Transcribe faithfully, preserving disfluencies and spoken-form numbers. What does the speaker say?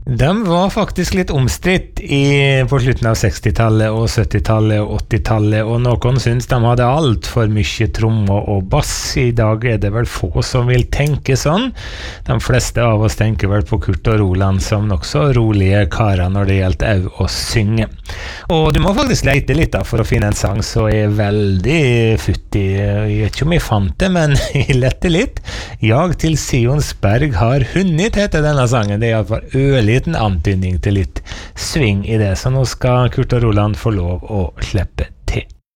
De var faktisk litt omstridt i, på slutten av seksti-tallet og sytti-tallet og åtti-tallet, og noen synes de hadde alt for mye trommer og bass. I dag er det vel få som vil tenke sånn. De fleste av oss tenker vel på Kurt og Roland som nokså rolige karer når det gjelder au å synge. Og du må faktisk lete litt da for å finne en sang som er veldig futtig. Jeg vet ikke om jeg fant det, men jeg lette litt. Jag til Sionsberg har hunnet, heter denne sangen. Det er i hvert fall ølig en antydning til litt sving i det, så nå skal Kurt og Roland få lov å slippe